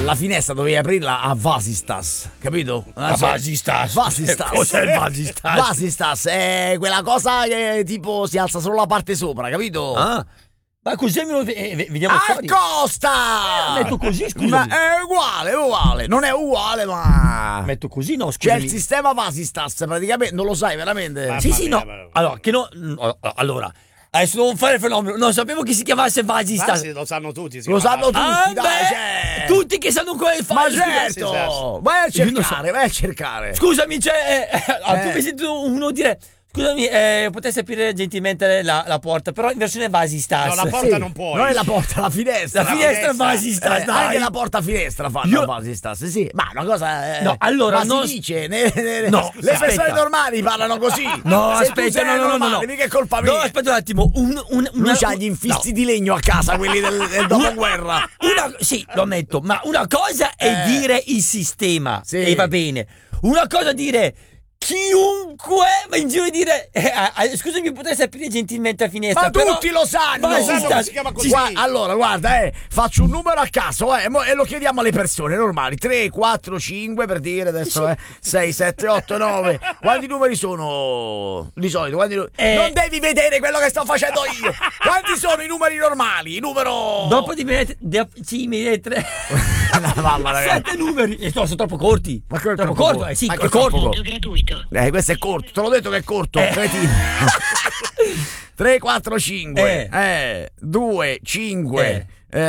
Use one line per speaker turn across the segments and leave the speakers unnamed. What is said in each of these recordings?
la finestra dovevi aprirla a Vasistas, capito?
Vasistas.
Cos'è il Vasistas? Vasistas è quella cosa che tipo si alza solo la parte sopra, capito?
Ah. Ma così vediamo fuori.
Costa!
Metto così, scusa.
Ma è uguale. Non è uguale, ma
Metto così, no,
c'è
scusami.
il sistema Vasistas, praticamente, non lo sai veramente?
Sì, no. Allora, adesso devo fare il fenomeno. Non sapevo che si chiamasse Vasistas.
Lo sanno tutti.
Lo sanno tutti,
Ah,
dai,
beh, tutti che sanno quello che fa.
Ma certo! Vai a cercare.
Scusami, tu mi senti uno dire... Scusami, potessi aprire gentilmente la porta, però in versione Vasistas.
No, la porta non puoi.
Non è la porta, la finestra.
La finestra è Vasistas, dai.
Anche la porta finestra fanno Vasistas, sì. Ma una cosa
no, allora,
ma
non
si dice,
no,
le persone normali parlano così.
No,
se
aspetta,
no. Mica è colpa mia.
No, aspetta un attimo.
Lui c'ha gli infisti di legno a casa, quelli del dopoguerra.
Sì, lo ammetto, ma una cosa è dire il sistema,
sì.
E va bene. Una cosa è dire chiunque va in giro e dire scusami, potresti aprire gentilmente la finestra.
Ma
però,
tutti lo sanno.
Che si chiama così.
Allora guarda, faccio un numero a caso e lo chiediamo alle persone normali. 3, 4, 5 per dire adesso 6, 7, 8, 9. Quanti numeri sono di solito? Non devi vedere quello che sto facendo io. Quanti sono i numeri normali? Il numero
dopo di me mi dai 3 7 numeri e sono troppo corti.
Ma
troppo corto, sì, è corto.
Gratuito.
Questo è corto, te l'ho detto che è corto, cretino. 3, 4, 5 2, 5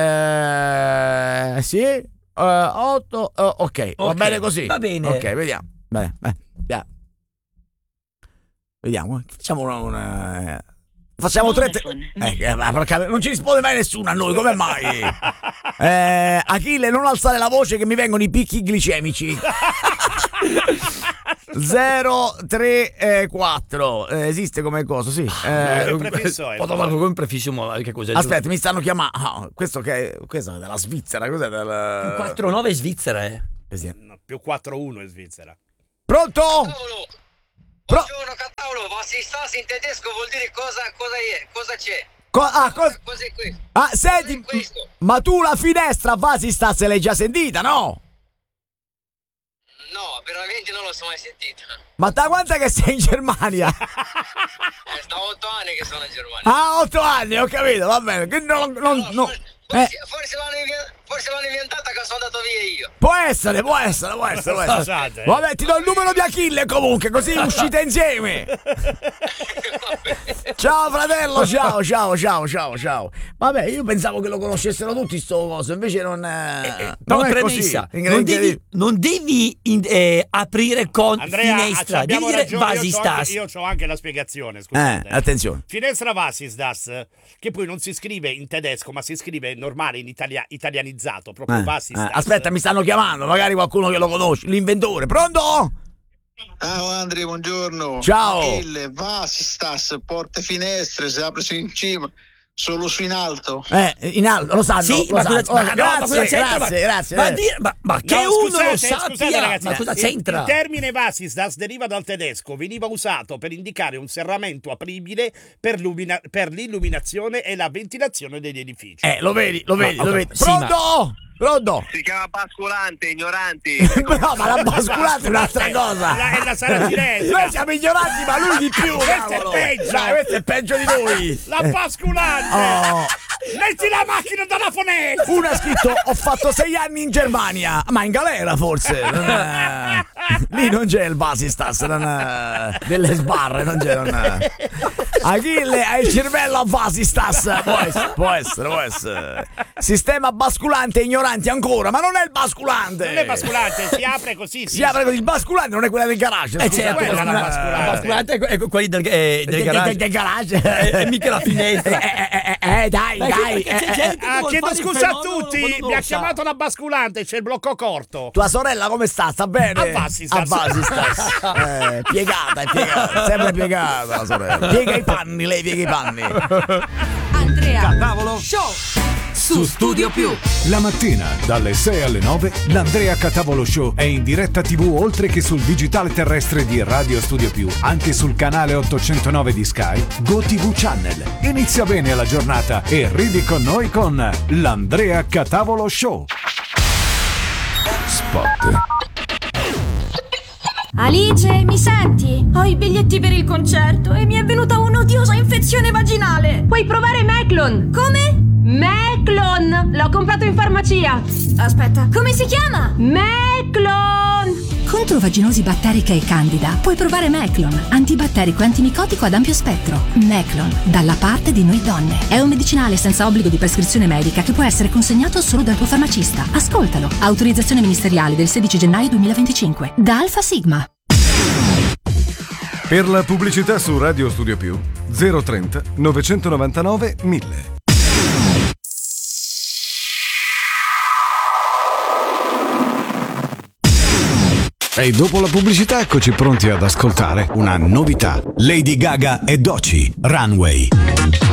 sì 8 ok, va bene così.
Va bene.
Ok, vediamo. Bene. Vediamo, facciamo 3 non ci risponde mai nessuno a noi, come mai? Achille, non alzare la voce che mi vengono i picchi glicemici. 0, 3, 4 esiste come cosa? Sì.
Come prefisso, che cos'è?
Aspetta, mi stanno chiamando. Questo è della Svizzera. Cos'è?
4-9 è Svizzera,
No, più 4-1 è Svizzera.
Pronto?
Buongiorno Catavolo, Vasistas in tedesco vuol dire cosa c'è?
Cos'è
questo?
Senti,
questo?
ma tu la finestra Vasistas l'hai già sentita, no?
No, veramente non l'ho mai sentita.
Ma da quanto è che sei in Germania?
Da 8 anni che sono in Germania.
8 anni, ho capito, va bene. Che no.
Forse l'hanno inventata che sono andato via io.
Può essere. Vabbè, ti do il numero di Achille comunque, così uscite insieme. Ciao fratello, ciao. Vabbè, io pensavo che lo conoscessero tutti sto coso, invece non è
premessa.
Così.
Non devi aprire con
Andrea,
finestra, devi dire Vasistas.
Io c'ho anche la spiegazione, scusate.
Attenzione.
Finestra Vasistas, che poi non si scrive in tedesco, ma si scrive normale in italianizzato, proprio Vasistas.
Aspetta, mi stanno chiamando, magari qualcuno che lo conosce, l'inventore. Pronto?
Ciao Andrea, buongiorno.
Ciao.
Achille, Vasistas, porte finestre, si apre su in cima, solo su in alto.
In alto, lo sanno.
Sì,
lo sanno.
Grazie. Ma che
No,
uno
scusate,
lo sappia,
ragazzi,
ma cosa c'entra?
Il termine Vasistas deriva dal tedesco, veniva usato per indicare un serramento apribile per l'illuminazione e la ventilazione degli edifici.
Lo vedi.
Sì,
Pronto? Pronto?
Si chiama basculante, ignoranti.
No, ma la basculante è un'altra cosa.
È la sala finestra.
Noi siamo ignoranti, ma lui di più.
Questo è
cavolo.
peggio.
Dai, questo è peggio di noi.
La basculante. Metti la macchina dalla finestra.
Uno ha scritto: ho fatto 6 anni in Germania, ma in galera forse. Lì non c'è il Vasistas, delle sbarre, non c'è. Achille, hai il cervello a Vasistas. Può essere. Sistema basculante ignoranti ancora, ma non è il basculante.
Non è basculante, si apre così.
Si apre così. Il basculante non è quella del garage.
Certo,
quella è la basculante.
La basculante è quelli del garage.
Del garage.
È mica la finestra.
Dai.
Chiedo scusa a tutti, mi ha chiamato la basculante, c'è il blocco corto.
Tua sorella come sta? Sta bene?
A Vasistas.
Piegata, sempre piegata la sorella. Piega i panni, lei piega i panni.
Andrea
Catavolo
Show
su Studio Più. La mattina dalle 6 alle 9 l'Andrea Catavolo Show è in diretta TV oltre che sul digitale terrestre di Radio Studio Più, anche sul canale 809 di Sky, GoTV Channel. Inizia bene la giornata e ridi con noi con l'Andrea Catavolo Show. spot.
Alice, mi senti? Ho i biglietti per il concerto e mi è venuta un'odiosa infezione vaginale.
Puoi provare Meclon.
Come?
Meclon! L'ho comprato in farmacia.
Aspetta, come si chiama?
Meclon!
Contro vaginosi batterica e candida puoi provare Meclon, antibatterico e antimicotico ad ampio spettro. Meclon, dalla parte di noi donne. È un medicinale senza obbligo di prescrizione medica che può essere consegnato solo dal tuo farmacista. Ascoltalo. Autorizzazione ministeriale del 16 gennaio 2025. Da Alfa Sigma.
Per la pubblicità su Radio Studio Più 030 999 1000.
E dopo la pubblicità eccoci pronti ad ascoltare una novità. Lady Gaga e Doechii, Runway.